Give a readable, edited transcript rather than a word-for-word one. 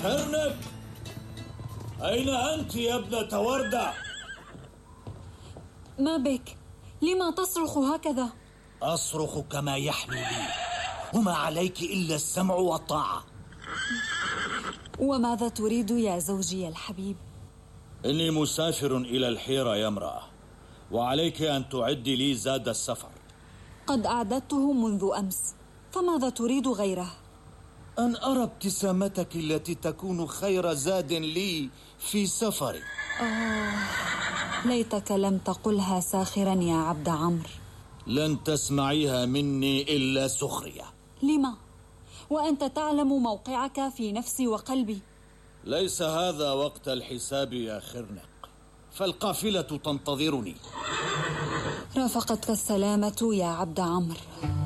خرنق، أين أنت يا ابنة وردة؟ ما بك؟ لما تصرخ هكذا؟ أصرخ كما يحلو لي، وما عليك إلا السمع والطاعة. وماذا تريد يا زوجي الحبيب؟ إني مسافر إلى الحيرة يا امرأة، وعليك أن تعدي لي زاد السفر. قد أعددته منذ أمس، فماذا تريد غيره؟ أن أرى ابتسامتك التي تكون خير زاد لي في سفري. ليتك لم تقلها ساخرا يا عبد عمرو. لن تسمعيها مني إلا سخرية. لما؟ وأنت تعلم موقعك في نفسي وقلبي. ليس هذا وقت الحساب يا خرنق، فالقافلة تنتظرني. رافقتك السلامة يا عبد عمرو.